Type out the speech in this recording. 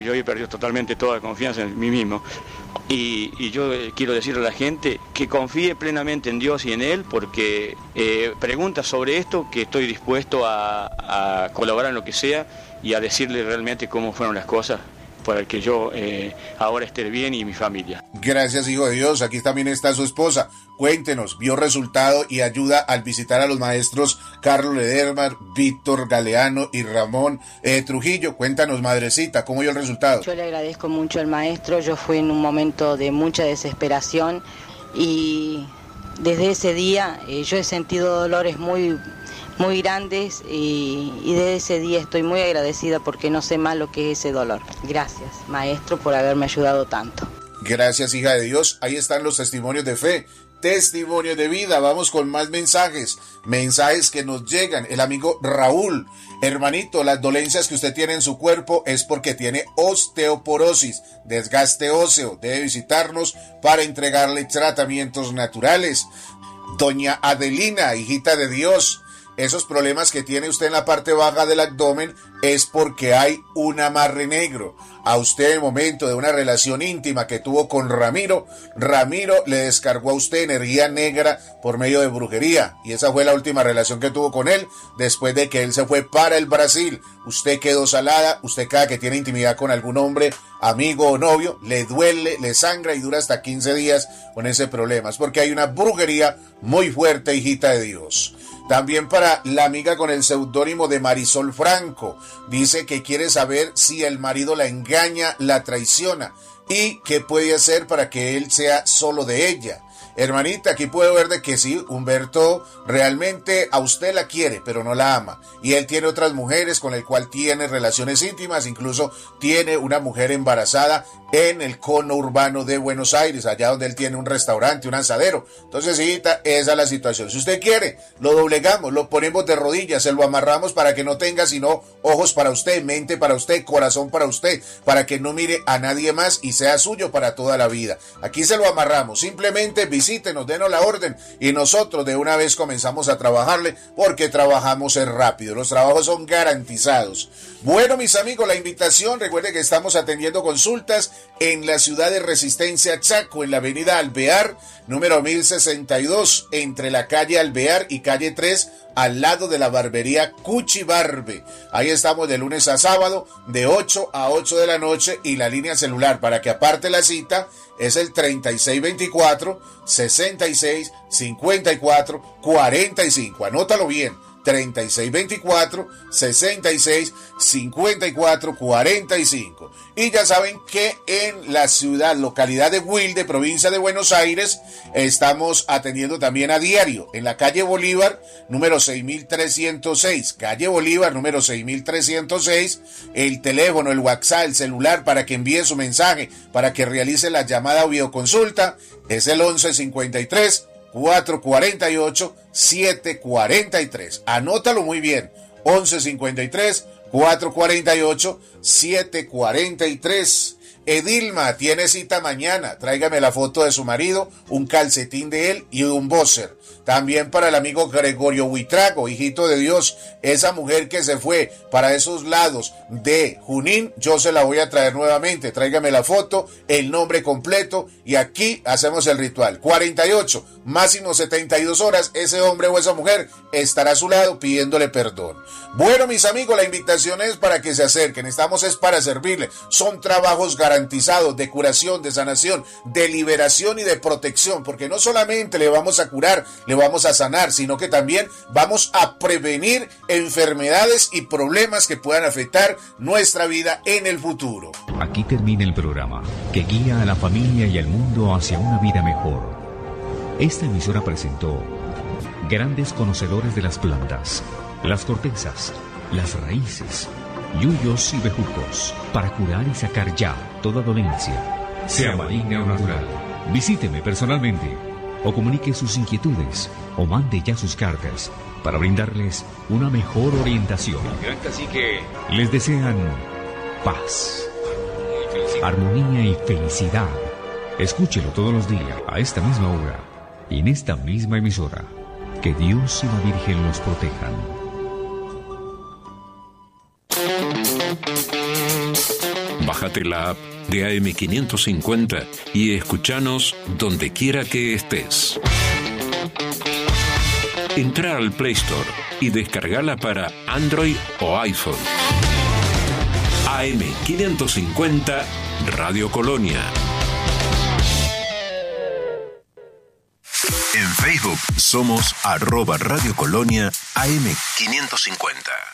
Yo he perdido totalmente toda confianza en mí mismo y yo quiero decirle a la gente que confíe plenamente en Dios y en Él, porque pregunta sobre esto, que estoy dispuesto a colaborar en lo que sea y a decirle realmente cómo fueron las cosas para que yo ahora esté bien y mi familia. Gracias, hijo de Dios. Aquí también está su esposa. Cuéntenos, ¿vio resultado y ayuda al visitar a los maestros Carlos Lederman, Víctor Galeano y Ramón Trujillo? Cuéntanos, madrecita, ¿cómo vio el resultado? Yo le agradezco mucho al maestro. Yo fui en un momento de mucha desesperación y desde ese día yo he sentido dolores muy grandes y desde ese día estoy muy agradecida porque no sé más lo que es ese dolor. Gracias, maestro, por haberme ayudado tanto. Gracias, hija de Dios. Ahí están los testimonios de fe, testimonios de vida. Vamos con más mensajes que nos llegan. El amigo Raúl: hermanito, las dolencias que usted tiene en su cuerpo es porque tiene osteoporosis, desgaste óseo. Debe visitarnos para entregarle tratamientos naturales. Doña Adelina, hijita de Dios, esos problemas que tiene usted en la parte baja del abdomen es porque hay un amarre negro. A usted, en el momento de una relación íntima que tuvo con Ramiro le descargó a usted energía negra por medio de brujería, y esa fue la última relación que tuvo con él después de que él se fue para el Brasil. Usted quedó salada. Usted, cada que tiene intimidad con algún hombre, amigo o novio, le duele, le sangra y dura hasta 15 días con ese problema. Es porque hay una brujería muy fuerte, hijita de Dios. También para la amiga con el seudónimo de Marisol Franco, dice que quiere saber si el marido la engaña, la traiciona y qué puede hacer para que él sea solo de ella. Hermanita, aquí puedo ver de que sí, Humberto realmente a usted la quiere, pero no la ama. Y él tiene otras mujeres con las cuales tiene relaciones íntimas, incluso tiene una mujer embarazada en el cono urbano de Buenos Aires, allá donde él tiene un restaurante, un asadero. Entonces, hijita, esa es la situación. Si usted quiere, lo doblegamos, lo ponemos de rodillas, se lo amarramos para que no tenga sino ojos para usted, mente para usted, corazón para usted, para que no mire a nadie más y sea suyo para toda la vida. Aquí se lo amarramos, simplemente visítenos, denos la orden y nosotros de una vez comenzamos a trabajarle, porque trabajamos es rápido, los trabajos son garantizados. Bueno, mis amigos, la invitación, recuerden que estamos atendiendo consultas en la ciudad de Resistencia, Chaco, en la avenida Alvear, número 1062, entre la calle Alvear y calle 3, al lado de la barbería Cuchi Barbe. Ahí estamos de lunes a sábado, de 8 a 8 de la noche, y la línea celular para que aparte la cita es el 3624-66-54-45. Anótalo bien. 3624-66-54-45. Y ya saben que en la localidad de Wilde, provincia de Buenos Aires, estamos atendiendo también a diario en la calle Bolívar, número 6306. Calle Bolívar, número 6306. El teléfono, el WhatsApp, el celular para que envíe su mensaje, para que realice la llamada o videoconsulta, es el 1153 448 743. Anótalo muy bien. 1153 448 743. Edilma tiene cita mañana. Tráigame la foto de su marido, un calcetín de él y un boxer. También para el amigo Gregorio Huitrago, hijito de Dios, esa mujer que se fue para esos lados de Junín, yo se la voy a traer nuevamente. Tráigame la foto, el nombre completo y aquí hacemos el ritual. 48, máximo 72 horas, ese hombre o esa mujer estará a su lado pidiéndole perdón. Bueno, mis amigos, la invitación es para que se acerquen. Estamos es para servirle. Son trabajos garantizados de curación, de sanación, de liberación y de protección, porque no solamente le vamos a curar, le vamos a sanar, sino que también vamos a prevenir enfermedades y problemas que puedan afectar nuestra vida en el futuro. Aquí termina el programa que guía a la familia y al mundo hacia una vida mejor. Esta emisora presentó grandes conocedores de las plantas, las cortezas, las raíces, yuyos y bejucos, para curar y sacar ya toda dolencia, sea maligna o natural. Visíteme personalmente o comunique sus inquietudes o mande ya sus cartas para brindarles una mejor orientación. El gran cacique les desean paz, armonía y felicidad. Escúchelo todos los días a esta misma hora y en esta misma emisora. Que Dios y la Virgen los protejan. Bájate la app de AM550 y escuchanos donde quiera que estés. Entra al Play Store y descargala para Android o iPhone. AM550 Radio Colonia. En Facebook somos @Radio Colonia AM550.